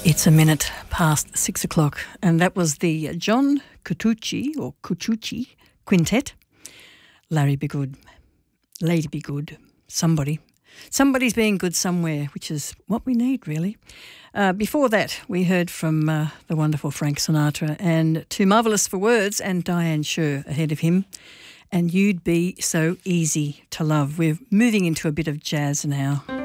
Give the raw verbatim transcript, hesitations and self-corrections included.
It's a minute past six o'clock, and that was the John Cutucci or Cutucci Quintet. Larry be good, Lady be good, somebody. Somebody's being good somewhere, which is what we need, really. Uh, before that, we heard from uh, the wonderful Frank Sinatra and Too Marvellous for Words and Diane Scher ahead of him. And You'd Be So Easy to Love. We're moving into a bit of jazz now.